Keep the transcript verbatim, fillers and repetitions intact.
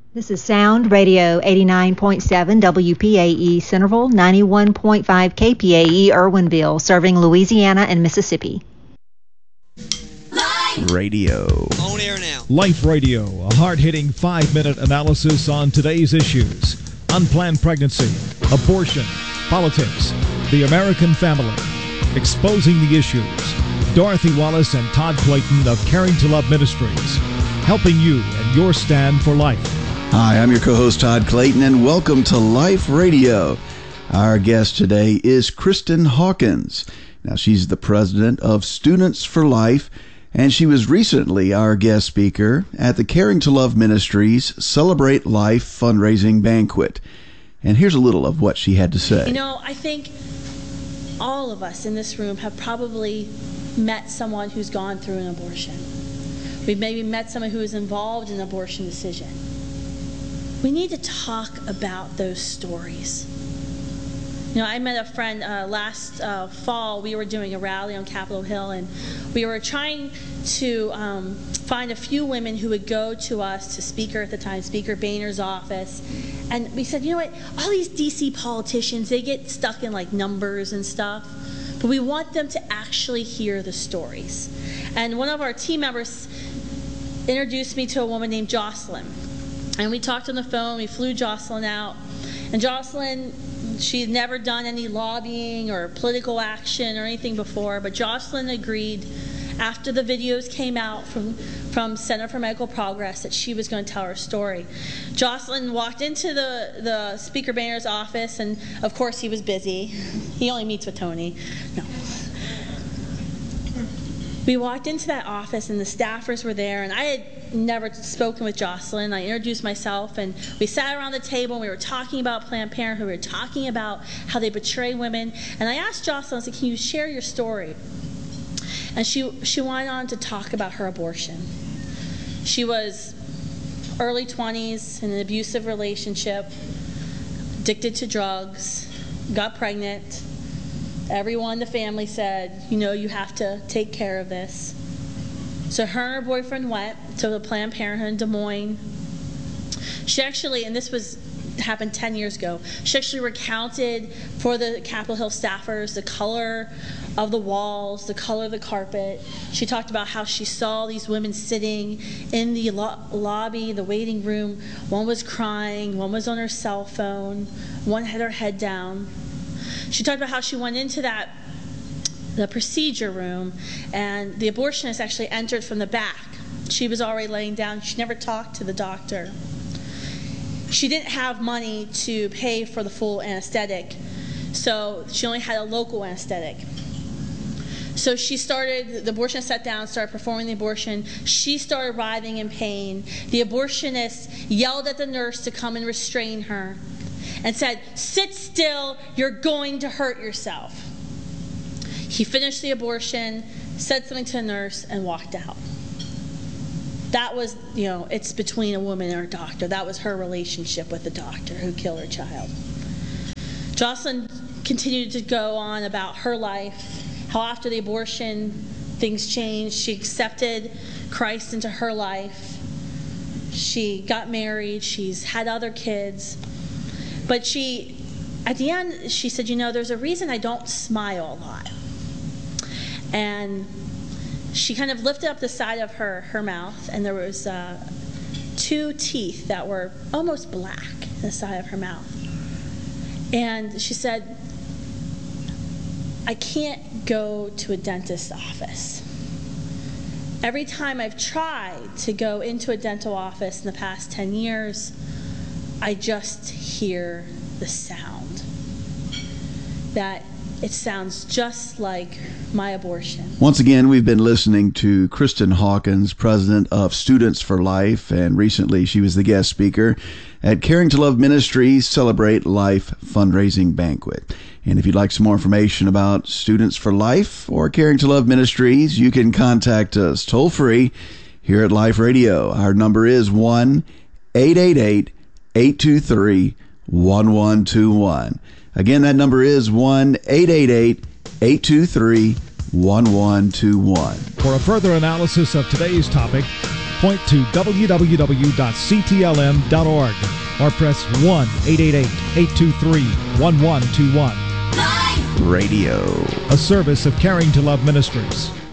This is Sound Radio eighty-nine point seven W P A E Centerville, ninety-one point five K P A E Irwinville, serving Louisiana and Mississippi. Radio. On air now. Life Radio, a hard-hitting five-minute analysis on today's issues. Unplanned pregnancy, abortion, politics, the American family. Exposing the issues. Dorothy Wallace and Todd Clayton of Caring to Love Ministries, helping you in your stand for life. Hi, I'm your co-host Todd Clayton, and welcome to Life Radio. Our guest today is Kristen Hawkins. Now, she's the president of Students for Life, and she was recently our guest speaker at the Caring to Love Ministries Celebrate Life fundraising banquet. And here's a little of what she had to say. You know, I think all of us in this room have probably met someone who's gone through an abortion. We've maybe met someone who is involved in an abortion decision. We need to talk about those stories. You know, I met a friend uh, last uh, fall. We were doing a rally on Capitol Hill, and we were trying to um, find a few women who would go to us, to Speaker at the time, Speaker Boehner's office. And we said, you know what, all these D C politicians, they get stuck in like numbers and stuff, but we want them to actually hear the stories. And one of our team members introduced me to a woman named Jocelyn. And we talked on the phone, we flew Jocelyn out. And Jocelyn, she'd never done any lobbying or political action or anything before, but Jocelyn agreed after the videos came out from, from Center for Medical Progress that she was going to tell her story. Jocelyn walked into the, the Speaker Boehner's office, and of course he was busy. He only meets with Tony. No. We walked into that office, and the staffers were there, and I had never spoken with Jocelyn. I introduced myself, and we sat around the table, and we were talking about Planned Parenthood. We were talking about how they betray women. And I asked Jocelyn, I said, can you share your story? And she, she went on to talk about her abortion. She was early twenties, in an abusive relationship, addicted to drugs, got pregnant. Everyone in the family said, you know, you have to take care of this. So her and her boyfriend went to the Planned Parenthood in Des Moines. She actually, and this was happened ten years ago, she actually recounted for the Capitol Hill staffers the color of the walls, the color of the carpet. She talked about how she saw these women sitting in the lo- lobby, the waiting room. One was crying, one was on her cell phone, one had her head down. She talked about how she went into that the procedure room, and the abortionist actually entered from the back. She was already laying down. She never talked to the doctor. She didn't have money to pay for the full anesthetic, so she only had a local anesthetic. So she started, the abortionist sat down, started performing the abortion. She started writhing in pain. The abortionist yelled at the nurse to come and restrain her and said, sit still, you're going to hurt yourself. He finished the abortion, said something to the nurse, and walked out. That was, you know, it's between a woman and her doctor. That was her relationship with the doctor who killed her child. Jocelyn continued to go on about her life, how after the abortion, things changed. She accepted Christ into her life. She got married. She's had other kids. But she, at the end, she said, you know, there's a reason I don't smile a lot. And she kind of lifted up the side of her, her mouth, and there was uh, two teeth that were almost black in the side of her mouth. And she said, I can't go to a dentist's office. Every time I've tried to go into a dental office in the past ten years, I just hear the sound. That it sounds just like my abortion. Once again, we've been listening to Kristen Hawkins, president of Students for Life, and recently she was the guest speaker at Caring to Love Ministries Celebrate Life fundraising banquet. And if you'd like some more information about Students for Life or Caring to Love Ministries, you can contact us toll free here at Life Radio. Our number is one eight eight eight, eight two three, one one two one. Again, that number is one eight eight eight, eight two three, one one two one. For a further analysis of today's topic, point to w w w dot c t l m dot org or press one eight eight eight, eight two three, one one two one. Radio. A service of Caring to Love Ministries.